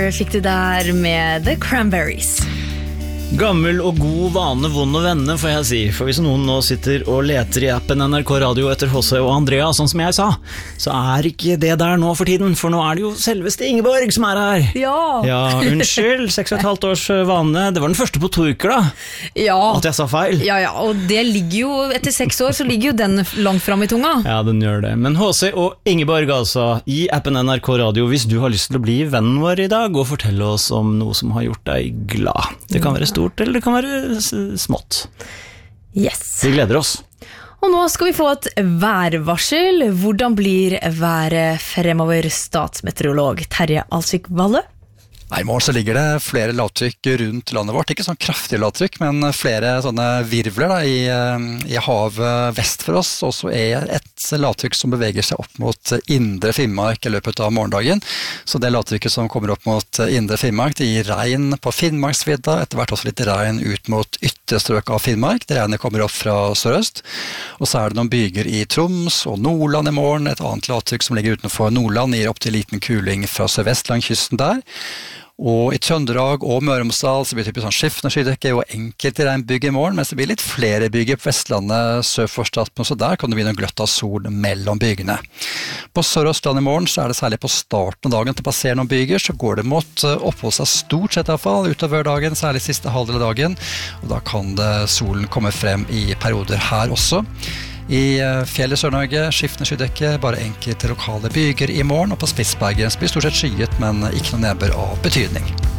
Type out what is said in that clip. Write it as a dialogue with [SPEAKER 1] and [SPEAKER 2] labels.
[SPEAKER 1] Weather fikk du der med The Cranberries.
[SPEAKER 2] Gammel og god vane, vond å vende, får jeg si. For hvis noen nå sitter og leter i appen NRK Radio etter H.C. og Andrea, sånn som jeg sa, så ikke det der nå for tiden, for nå det jo selveste Ingeborg som her.
[SPEAKER 1] Ja,
[SPEAKER 2] unnskyld, 6,5 års vane. Det var den første på 2 uker da.
[SPEAKER 1] Ja.
[SPEAKER 2] At jeg sa feil.
[SPEAKER 1] Ja, og det ligger jo, etter 6 år, så ligger jo den langt frem i tunga.
[SPEAKER 2] Ja, den gjør det. Men H.C. og Ingeborg altså, i appen NRK Radio, hvis du har lyst til å bli vennen vår i dag, og fortelle oss om noe som har gjort deg glad. Det kan være stort, eller det kan være smått.
[SPEAKER 1] Yes.
[SPEAKER 2] Vi gleder oss.
[SPEAKER 1] Og nå skal vi få et værvarsel. Hvordan blir været fremover, statsmeteorolog Terje Alsvik Valle?
[SPEAKER 3] I morgen så ligger det flere lavtrykk rundt landet vårt, ikke sånn kraftige lavtrykk, men flere sånne virvler da, i havet vest for oss, og så et lavtrykk som beveger seg opp mot indre Finnmark i løpet av morgendagen. Så det lavtrykket som kommer opp mot indre Finnmark, det gir regn på Finnmarksvidda, etter hvert også litt regn ut mot ytterstrøk av Finnmark. Det regnet kommer opp fra sørøst, og så det noen byger i Troms og Nordland i morgen. Et annet lavtrykk som ligger utenfor Nordland gir opp til liten kuling fra sørvest langs kysten der. Og i Trøndelag og Møre og Romsdal så blir det typisk sånn skiftende skydekke og enkelte regnbyger i morgen, mens det blir litt flere byger på Vestlandet sør for Stadmen, så der kan det bli noen gløtt av sol mellom bygene. På Sør-Østland i morgen så det særlig på starten av dagen til å passere noen byger, så går det mot opphold seg stort sett i hvert fall utover dagen, særlig siste halvdel av dagen, og da kan solen komme frem i perioder her også. I fjellet Sør-Norge, skiftende skydekke, bare enkelte lokale byger i morgen, og på Spitsbergen blir stort sett skyet, men ikke noe nedbør av betydning.